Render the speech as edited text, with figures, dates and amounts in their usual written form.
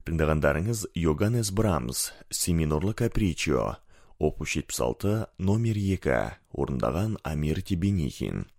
Тыңдағандарыңыз Йоганнес Брамс, Семинорлы капричо, опус 76, номер 2, орындаған Амир Тебенихин.